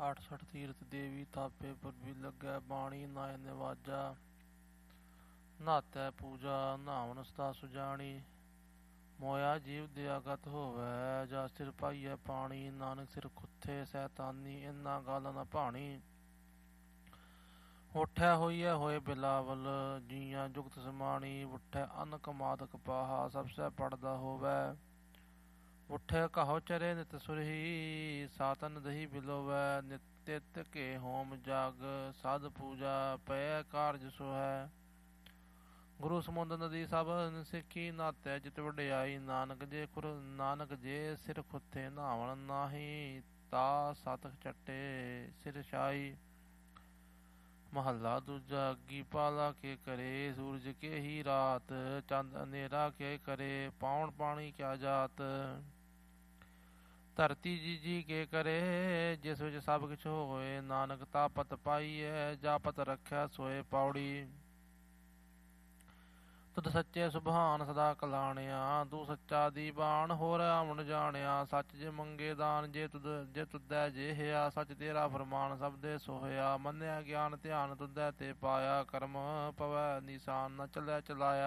68 ਤੀਰਥ ਦੇਵੀ ਥਾਪੇ ਪੁਰਬੀ ਲੱਗੈ ਬਾਣੀ ਨਾਇ ਨਿਵਾਜਾ ਨਹਾਤੈ ਪੂਜਾ ਨਹਾਵਨ ਸਦਾ ਸੁਜਾਣੀ ਮੋਇਆ ਜੀਵ ਦਿਆਗਤ ਹੋਵੈ ਜਾ ਸਿਰ ਪਾਈਐ ਪਾਣੀ ਨਾਨਕ ਸਿਰ ਖੁੱਥੇ ਸੈਤਾਨੀ ਇੰਨਾ ਗੱਲ ਨ ਭਾਣੀ ਉੱਠੈ ਹੋਈਐ ਹੋਏ ਬਿਲਾਵਲ ਜੀਆਂ ਜੁਗਤ ਸਮਾਣੀ ਉੱਠੈ ਅੰਨ ਕਮਾਦਕ ਪਾਹਾ ਸਭ ਸੈ ਪੜਦਾ ਹੋਵੈ ਉੱਠੇ ਕਹੋ ਚਰੇ ਨਿਤ ਸੁਰਹੀ ਸਾਤਨ ਦਹੀ ਬਿਲੋਵੈ ਨਿਤ ਕੇ ਹੋਮ ਜਗ ਸਾਧ ਪੂਜਾ ਪਏ ਕਾਰਜ ਸੁਹੈ ਗੁਰੂ ਸਮੁੰਦ ਨਦੀ ਸਭ ਸਿੱਖੀ ਨਾਤੈ ਜਿਤ ਵਡਿਆਈ ਨਾਨਕ ਜੇ ਸਿਰ ਖੁੱਥੇ ਨਹਾਵਣ ਨਾਹੀ ਤਾ ਸਤ ਚੱਟੇ ਸਿਰ ਛਾਈ ਮਹੱਲਾ ਦੂਜਾ ਅੱਗੀ ਪਾਲਾ ਕੇ ਕਰੇ ਸੂਰਜ ਕੇ ਹੀ ਰਾਤ ਚੰਦ ਹਨੇਰਾ ਕੇ ਕਰੇ ਪਾਉਣ ਪਾਣੀ ਕਿਆ ਜਾਤ ਧਰਤੀ ਜੀ ਕੇ ਕਰੇ ਜਿਸ ਵਿੱਚ ਸਭ ਕੁਛ ਹੋਏ ਨਾਨਕ ਤਾਪਤ ਪਾਈਐ ਜਾਪਤ ਰੱਖਿਆ ਸੋਏ ਪੌੜੀ ਤੁਧ ਸੱਚੇ ਸੁਭਾਨ ਸਦਾ ਕਲਾਣਿਆ ਤੂੰ ਸੱਚਾ ਦੀਵਾਨ ਹੋਰ ਆਵਣ ਜਾਣਿਆ ਸੱਚ ਜੇ ਮੰਗੇ ਦਾਨ ਜੇ ਤੁਧੈ ਜੇਹਿਆ ਸੱਚ ਤੇਰਾ ਫਰਮਾਨ ਸਭ ਦੇ ਸੋਹਿਆ ਮੰਨਿਆ ਗਿਆਨ ਧਿਆਨ ਤੁਧੈ ਤੇ ਪਾਇਆ ਕਰਮ ਪਵੈ ਨਿਸ਼ਾਨ ਨ ਚੱਲਿਆ ਚਲਾਇਆ